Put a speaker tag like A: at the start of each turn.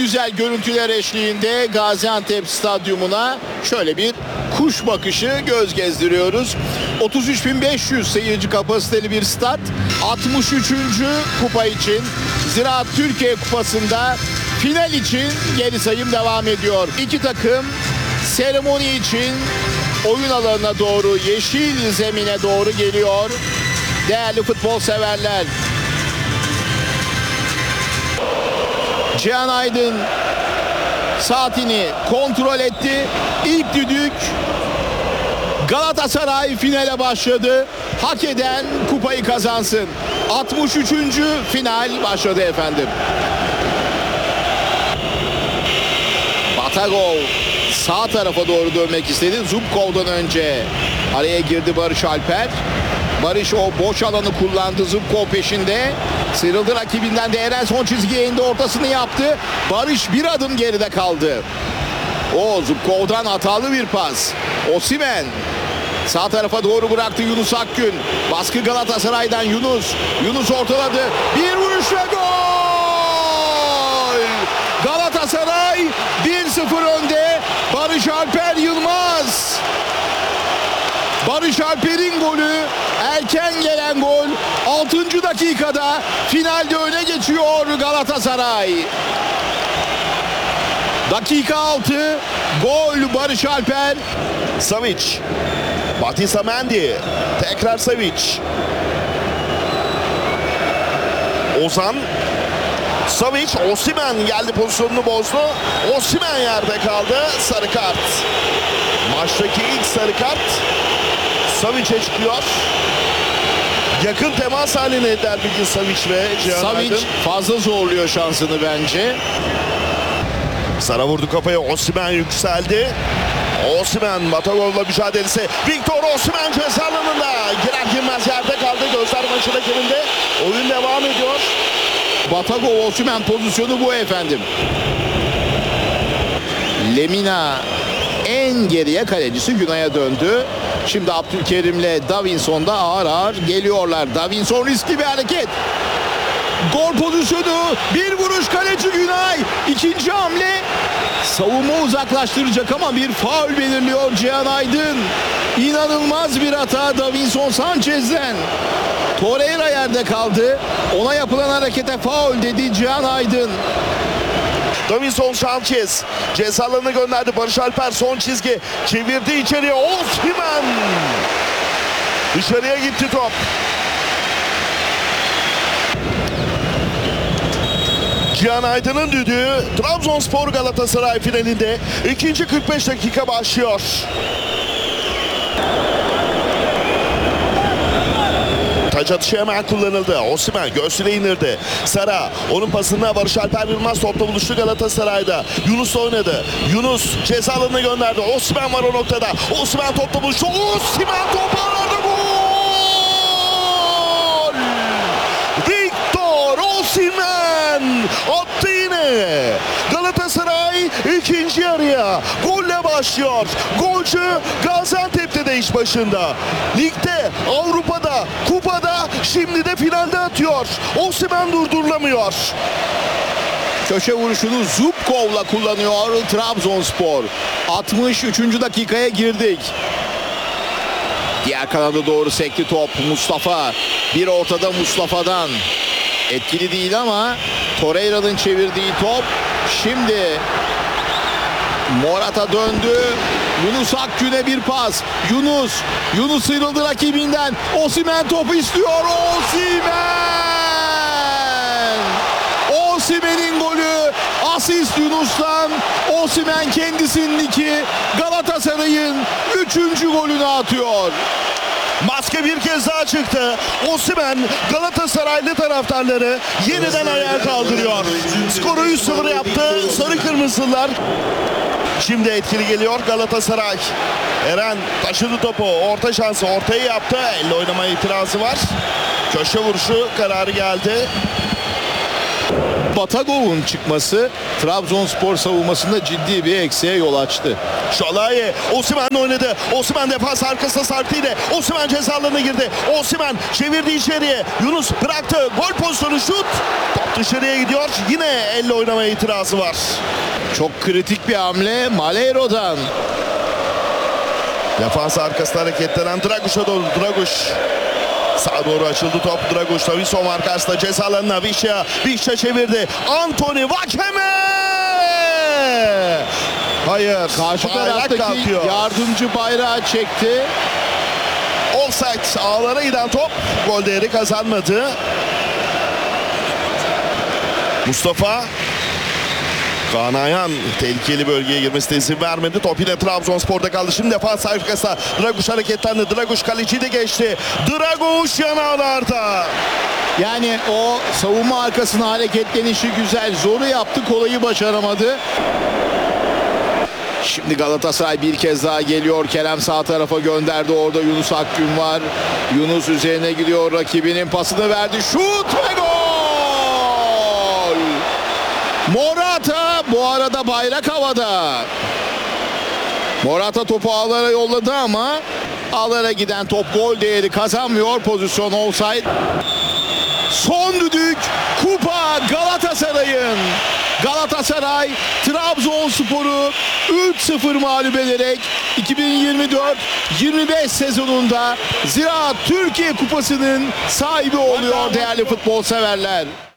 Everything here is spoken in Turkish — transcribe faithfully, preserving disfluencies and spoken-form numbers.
A: güzel görüntüler eşliğinde Gaziantep Stadyumuna şöyle bir kuş bakışı göz gezdiriyoruz. otuz üç bin beş yüz seyirci kapasiteli bir stat. altmış üçüncü kupa için Ziraat Türkiye Kupası'nda final için geri sayım devam ediyor. İki takım seremoni için oyun alanına doğru, yeşil zemine doğru geliyor. Değerli futbol severler. Cihan Aydın saatini kontrol etti. İlk düdük, Galatasaray finale başladı. Hak eden kupayı kazansın. altmış üçüncü final başladı efendim. Batagov sağ tarafa doğru dönmek istedi. Zubkov'dan önce araya girdi Barış Alper. Barış o boş alanı kullandı. Zubkov peşinde. Sıyrıldı rakibinden de Eren son çizgiye indi. Ortasını yaptı. Barış bir adım geride kaldı. O Zubkov'dan hatalı bir pas. Osimhen sağ tarafa doğru bıraktı Yunus Akgün. Baskı Galatasaray'dan Yunus. Yunus ortaladı. Bir vuruş ve gol! Galatasaray bir sıfır önde. Barış Alper Yılmaz. Barış Alper'in golü, erken gelen gol. altıncı dakikada finalde öne geçiyor Galatasaray. Dakika altı, gol Barış Alper.
B: Savic, Batista Mendy, tekrar Savic. Ozan, Savic, Osimhen geldi, pozisyonunu bozdu. Osimhen yerde kaldı, sarı kart. Maçtaki ilk sarı kart Savic'e çıkıyor. Yakın temas haline derbigi Savic ve Cihan
A: Savic
B: Aydın.
A: fazla zorluyor şansını bence.
B: Sara vurdu kafaya, Osimhen yükseldi. Osimhen Batagov'la mücadelesi. Victor Osimhen ceza alanında. Girer girmez yerde kaldı. Gözler maçın hakeminde. Oyun devam ediyor.
A: Batagov Osimhen pozisyonu bu efendim. Lemina en geriye, kalecisi Günay'a döndü. Şimdi Abdülkerim'le Davinson da ağır ağır geliyorlar. Davinson riskli bir hareket. Gol pozisyonu, bir vuruş kaleci Günay. İkinci hamle savunma uzaklaştıracak ama bir faul belirliyor Cihan Aydın. İnanılmaz bir hata Davinson Sanchez'den. Torreira yerde kaldı. Ona yapılan harekete faul dedi Cihan Aydın.
B: Davinson Sanchez ceza alanına gönderdi. Barış Alper son çizgi. Çevirdi içeriye. Osimhen. Dışarıya gitti top. Cihan Aydın'ın düdüğü Trabzonspor Galatasaray finalinde ikinci kırk beş dakika başlıyor. Taç atışı hemen kullanıldı. Osimhen göğsüne indirdi. Sara onun pasına Barış Alper Yılmaz topla buluştu Galatasaray'da. Yunus oynadı. Yunus ceza alanına gönderdi. Osimhen var o noktada. Osimhen topla buluştu. Osimhen topu aradı. Gol! Victor Osimhen attı yine. Galatasaray ikinci yarıya golle başlıyor. Golcü Gaziantep'te de iş başında. Ligde, Avrupa'da, kupada, şimdi de finalde atıyor. Osimhen durdurulamıyor.
A: Köşe vuruşunu Zubkov'la kullanıyor Trabzonspor. altmış üçüncü dakikaya girdik. Diğer kanada doğru sekti top. Mustafa. Bir ortada Mustafa'dan. Etkili değil ama Torreira'nın çevirdiği top. Şimdi Morata döndü. Yunus Akgün'e bir pas. Yunus. Yunus sıyrıldı rakibinden. Osimhen topu istiyor. Osimhen. Osimhen'in golü. Asist Yunus'tan. Osimhen kendisinin iki. Galatasaray'ın üçüncü golünü atıyor.
B: Maske bir kez daha çıktı. Osimhen Galatasaraylı taraftarları yeniden ayağa kaldırıyor. Skoru üç sıfır yaptı sarı kırmızılar. Şimdi etkili geliyor Galatasaray. Eren taşıdı topu. Orta şansı ortaya yaptı. Elle oynamaya itirazı var. Köşe vuruşu kararı geldi.
A: Batagov'un çıkması Trabzonspor savunmasında ciddi bir eksiğe yol açtı.
B: Şalai Osimhen oynadı. Osimhen defans arkasına sarktıydı. Osimhen ceza alanına girdi. Osimhen çevirdi içeriye. Yunus bıraktı. Gol pozisyonu, şut. Top dışarıya gidiyor. Yine elle oynamaya itirazı var.
A: Çok kritik bir hamle Malheiro'dan.
B: Defans arkasına hareketlenen Draguş'a doğru. Draguş. Sağa doğru açıldı top. Draguş Davinson arkasında ceza alanına. Vişya. Vişya çevirdi. Anthony Vakeme. Hayır.
A: Karşı
B: bayrak
A: taraftaki
B: kalkıyor.
A: yardımcı bayrağı çekti.
B: Offside, ağlara giden top gol değeri kazanmadı. Mustafa Kaan Ayhan tehlikeli bölgeye girmesine izin vermedi. Top yine Trabzonspor'da kaldı. Şimdi defans arkasına Draguş hareketlendi. Draguş kaleciyi de geçti. Draguş yanağlarda.
A: Yani o savunma arkasına hareketlenişi güzel. Zoru yaptı, kolayı başaramadı. Şimdi Galatasaray bir kez daha geliyor. Kerem sağ tarafa gönderdi. Orada Yunus Akgün var. Yunus üzerine gidiyor. Rakibinin pasını verdi. Şut ve gol! Morata bu arada bayrak havada. Morata topu ağlara yolladı ama ağlara giden top gol değeri kazanmıyor. Pozisyon offside. Son düdük kupa Galatasaray'ın. Galatasaray Trabzonspor'u üç sıfır mağlup ederek iki bin yirmi dört yirmi beş sezonunda Ziraat Türkiye Kupası'nın sahibi oluyor değerli futbol severler.